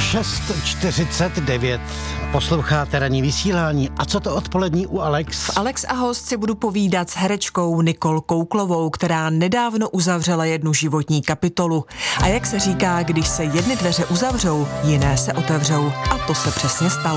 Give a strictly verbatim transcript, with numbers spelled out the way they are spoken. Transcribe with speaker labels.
Speaker 1: šest čtyřicet devět. Posloucháte ranní vysílání. A co to odpolední u Alex?
Speaker 2: V Alex a host si budu povídat s herečkou Nicole Kouklovou, která nedávno uzavřela jednu životní kapitolu. A jak se říká, když se jedny dveře uzavřou, jiné se otevřou. A to se přesně stalo.